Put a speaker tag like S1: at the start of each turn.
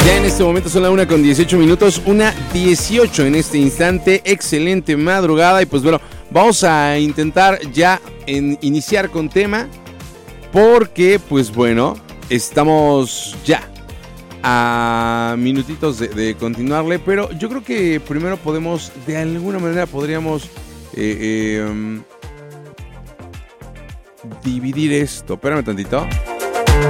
S1: Ya en este momento son la 1:18, 1:18 en este instante. Excelente madrugada. Y pues bueno, vamos a intentar ya iniciar con tema. Porque pues bueno, estamos ya a minutitos de continuarle. Pero yo creo que primero podemos, de alguna manera podríamos dividir esto. Espérame tantito.